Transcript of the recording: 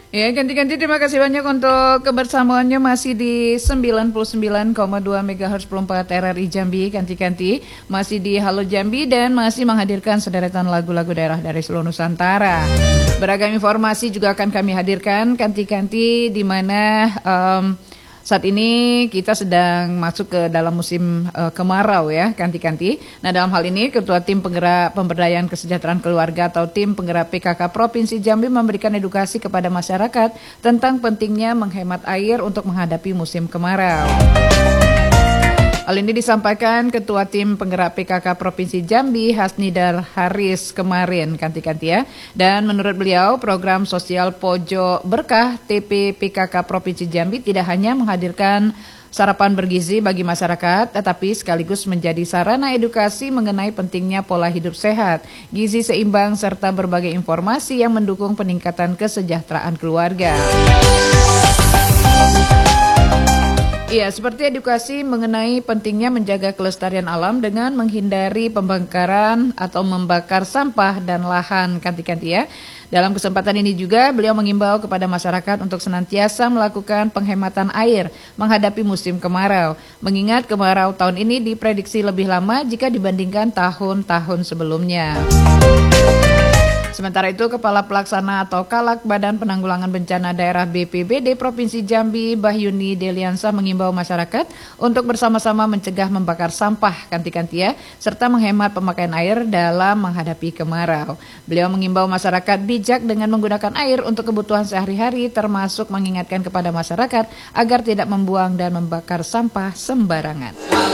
Ya, ganti-ganti terima kasih banyak untuk kebersamaannya masih di 99,2 MHz 4 RRI Jambi, ganti-ganti masih di Halo Jambi dan masih menghadirkan sederetan lagu-lagu daerah dari seluruh Nusantara. Beragam informasi juga akan kami hadirkan ganti-ganti di mana saat ini kita sedang masuk ke dalam musim kemarau ya, ganti-ganti. Nah, dalam hal ini Ketua Tim Penggerak Pemberdayaan Kesejahteraan Keluarga atau Tim Penggerak PKK Provinsi Jambi memberikan edukasi kepada masyarakat tentang pentingnya menghemat air untuk menghadapi musim kemarau. Hal ini disampaikan Ketua Tim Penggerak PKK Provinsi Jambi, Hasnidar Haris kemarin, ganti-ganti ya. Dan menurut beliau, program sosial Pojok Berkah TP PKK Provinsi Jambi tidak hanya menghadirkan sarapan bergizi bagi masyarakat, tetapi sekaligus menjadi sarana edukasi mengenai pentingnya pola hidup sehat, gizi seimbang, serta berbagai informasi yang mendukung peningkatan kesejahteraan keluarga. Iya, seperti edukasi mengenai pentingnya menjaga kelestarian alam dengan menghindari pembakaran atau membakar sampah dan lahan, ganti-ganti ya. Dalam kesempatan ini juga beliau mengimbau kepada masyarakat untuk senantiasa melakukan penghematan air menghadapi musim kemarau. Mengingat kemarau tahun ini diprediksi lebih lama jika dibandingkan tahun-tahun sebelumnya. Sementara itu, Kepala Pelaksana atau Kalak Badan Penanggulangan Bencana Daerah BPBD Provinsi Jambi, Bahyuni Deliansa mengimbau masyarakat untuk bersama-sama mencegah membakar sampah, ganti-ganti ya, serta menghemat pemakaian air dalam menghadapi kemarau. Beliau mengimbau masyarakat bijak dengan menggunakan air untuk kebutuhan sehari-hari, termasuk mengingatkan kepada masyarakat agar tidak membuang dan membakar sampah sembarangan.